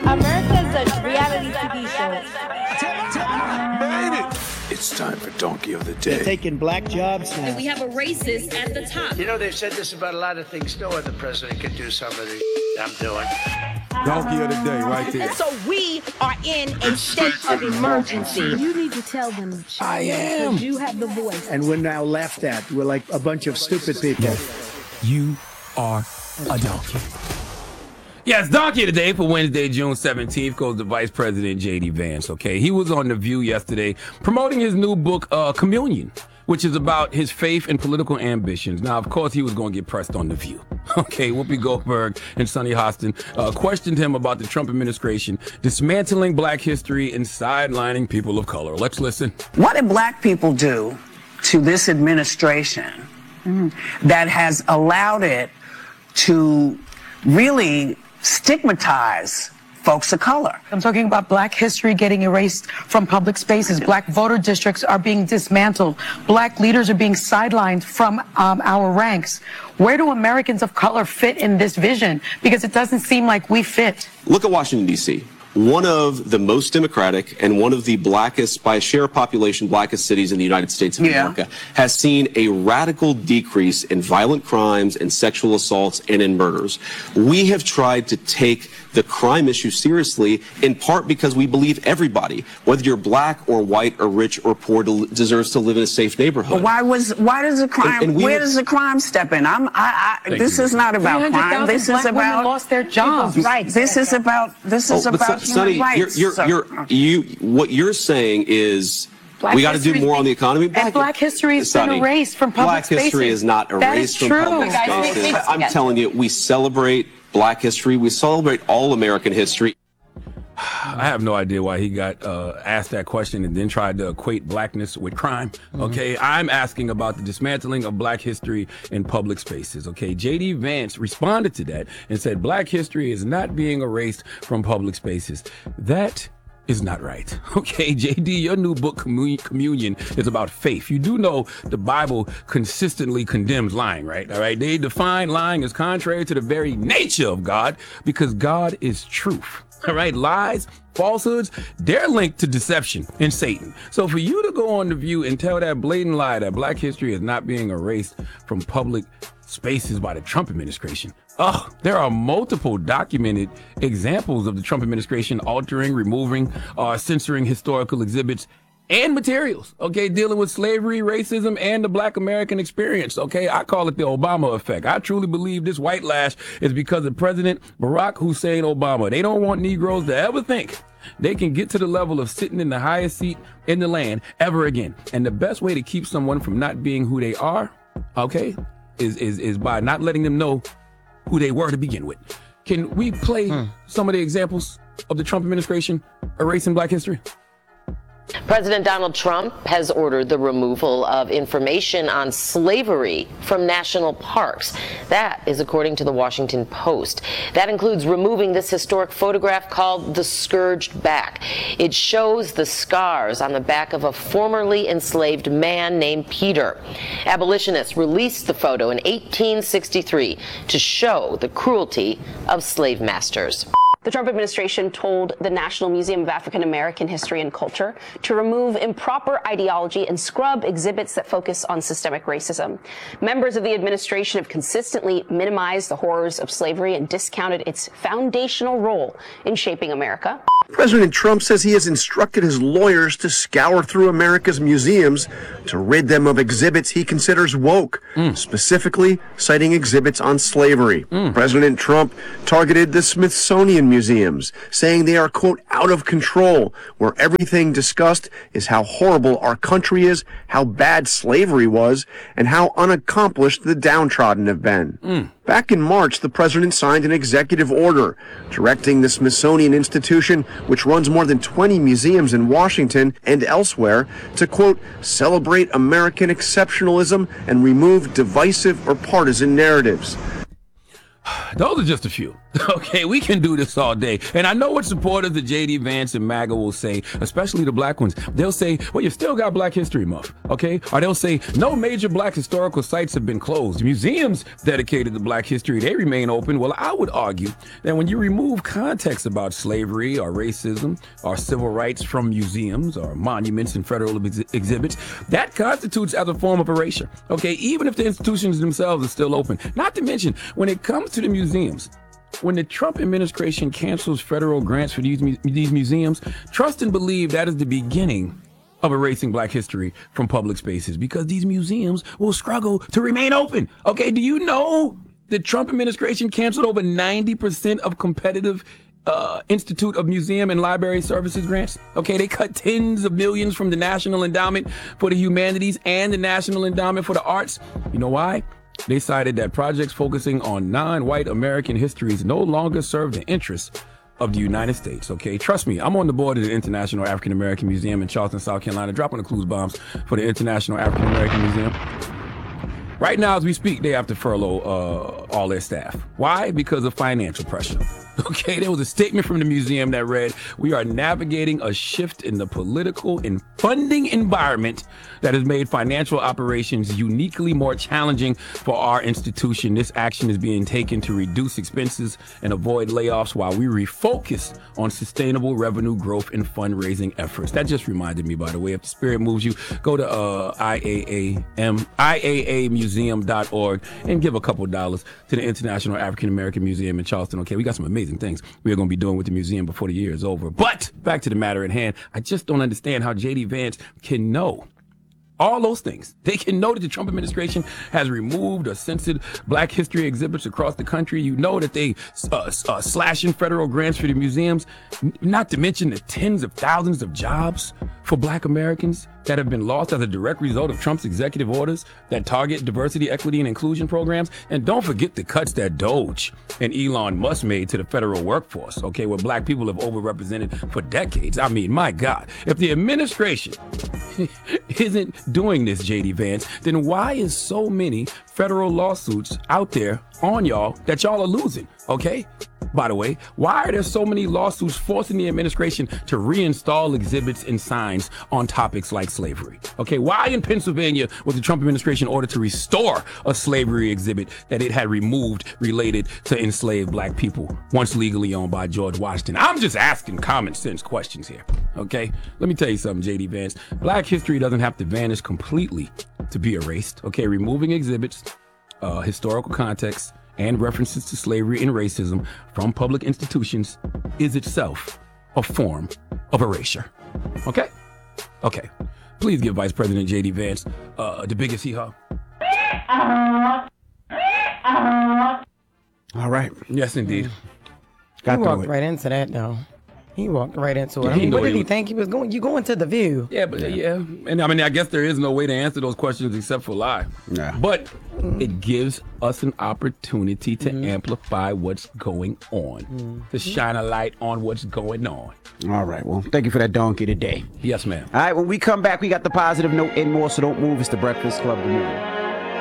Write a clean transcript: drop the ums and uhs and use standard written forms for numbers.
America's a reality TV show. Made it! It's time for Donkey of the Day. They're taking black jobs now. We have a racist at the top. You know, they've said this about a lot of things. No other president can do some of the I'm doing. Donkey of the Day right there. And so we are in a state of emergency. You need to tell them. I am. You have the voice. And we're now laughed at. We're like a bunch of stupid people. You are a donkey. Yes, Donkey of the Day for Wednesday, June 17th goes to Vice President J.D. Vance, okay? He was on The View yesterday promoting his new book, Communion, which is about his faith and political ambitions. Now, of course, he was going to get pressed on The View. Okay, Whoopi Goldberg and Sonny Hostin questioned him about the Trump administration dismantling black history and sidelining people of color. Let's listen. What did black people do to this administration that has allowed it to really stigmatize folks of color? I'm talking about black history getting erased from public spaces. Black voter districts are being dismantled. Black leaders are being sidelined from our ranks. Where do Americans of color fit in this vision? Because it doesn't seem like we fit. Look at Washington, D.C., one of the most democratic and one of the blackest, by share of population, blackest cities in the United States of America, has seen a radical decrease in violent crimes and sexual assaults and in murders. We have tried to take the crime issue seriously, in part because we believe everybody, whether you're black or white or rich or poor, deserves to live in a safe neighborhood. Why does the crime? Where does the crime step in? This is not about crime. This is about lost their jobs. Rights. This is about Sonny, what you're saying is black we got to do more on the economy. Black history has been erased from public spaces. Black history is not erased from public spaces. I'm telling you, we celebrate black history. We celebrate all American history. I have no idea why he got asked that question and then tried to equate blackness with crime. Okay, I'm asking about the dismantling of black history in public spaces. Okay, J.D. Vance responded to that and said black history is not being erased from public spaces. That is not right. Okay, JD, your new book, Communion, is about faith. You do know the Bible consistently condemns lying, right? All right, they define lying as contrary to the very nature of God because God is truth. All right, lies, falsehoods, they're linked to deception and Satan. So for you to go on The View and tell that blatant lie that black history is not being erased from public spaces by the Trump administration, there are multiple documented examples of the Trump administration altering, removing, censoring historical exhibits and materials, okay, dealing with slavery, racism, and the black American experience, okay? I call it the Obama effect. I truly believe this white lash is because of President Barack Hussein Obama. They don't want Negroes to ever think they can get to the level of sitting in the highest seat in the land ever again. And the best way to keep someone from not being who they are, okay, is by not letting them know who they were to begin with. Can we play some of the examples of the Trump administration erasing black history? President Donald Trump has ordered the removal of information on slavery from national parks. That is according to the Washington Post. That includes removing this historic photograph called The Scourged Back. It shows the scars on the back of a formerly enslaved man named Peter. Abolitionists released the photo in 1863 to show the cruelty of slave masters. The Trump administration told the National Museum of African American History and Culture to remove improper ideology and scrub exhibits that focus on systemic racism. Members of the administration have consistently minimized the horrors of slavery and discounted its foundational role in shaping America. President Trump says he has instructed his lawyers to scour through America's museums to rid them of exhibits he considers woke, specifically citing exhibits on slavery. President Trump targeted the Smithsonian museums, saying they are, quote, out of control, where everything discussed is how horrible our country is, how bad slavery was, and how unaccomplished the downtrodden have been. Back in March, the president signed an executive order directing the Smithsonian Institution, which runs more than 20 museums in Washington and elsewhere, to, quote, celebrate American exceptionalism and remove divisive or partisan narratives. Those are just a few. Okay, we can do this all day. And I know what supporters of J.D. Vance and MAGA will say, especially the black ones. They'll say, well, you still got Black History Month, okay? Or they'll say, no major black historical sites have been closed. Museums dedicated to black history, they remain open. Well, I would argue that when you remove context about slavery or racism or civil rights from museums or monuments and federal exhibits, that constitutes as a form of erasure, okay? Even if the institutions themselves are still open. Not to mention, when it comes to the museums, when the Trump administration cancels federal grants for these museums, trust and believe that is the beginning of erasing black history from public spaces, because these museums will struggle to remain open. Okay, do you know the Trump administration canceled over 90% of competitive Institute of Museum and Library Services grants? Okay, they cut tens of millions from the National Endowment for the Humanities and the National Endowment for the Arts. You know why? They cited that projects focusing on non-white American histories no longer serve the interests of the United States, okay? Trust me, I'm on the board of the International African American Museum in Charleston, South Carolina, dropping the clues bombs for the International African American Museum. Right now, as we speak, they have to furlough all their staff. Why? Because of financial pressure. Okay, there was a statement from the museum that read, "We are navigating a shift in the political and funding environment that has made financial operations uniquely more challenging for our institution. This action is being taken to reduce expenses and avoid layoffs while we refocus on sustainable revenue growth and fundraising efforts." That just reminded me, by the way, if the spirit moves you, go to IAAmuseum.org and give a couple dollars to the International African American Museum in Charleston. Okay, we got some amazing things we are going to be doing with the museum before the year is over. But back to the matter at hand, I just don't understand how J.D. Vance can know all those things. They can know that the Trump administration has removed or censored black history exhibits across the country. You know that they slashing federal grants for the museums, not to mention the tens of thousands of jobs for black Americans that have been lost as a direct result of Trump's executive orders that target diversity, equity, and inclusion programs. And don't forget the cuts that Doge and Elon Musk made to the federal workforce, okay, where black people have overrepresented for decades. I mean, my God, if the administration isn't doing this, J.D. Vance, then why is so many federal lawsuits out there on y'all that y'all are losing, okay? By the way, why are there so many lawsuits forcing the administration to reinstall exhibits and signs on topics like slavery? Okay, why in Pennsylvania was the Trump administration ordered to restore a slavery exhibit that it had removed related to enslaved black people once legally owned by George Washington? I'm just asking common sense questions here, okay? Let me tell you something, J.D. Vance. Black history doesn't have to vanish completely to be erased, okay? Removing exhibits, historical context, and references to slavery and racism from public institutions is itself a form of erasure. Okay? Okay. Please give Vice President J.D. Vance the biggest hee-haw. All right. Yes, indeed. Got he through walked it. right into that, though. He walked right into it. Yeah, I mean, he what know did he he was- think he was going? You going to The View? Yeah, but yeah. And I mean, I guess there is no way to answer those questions except for lie. Yeah. But it gives us an opportunity to amplify what's going on, to shine a light on what's going on. All right. Well, thank you for that donkey today. Yes, ma'am. All right. When we come back, we got the positive note and more, so don't move. It's the Breakfast Club. Good morning.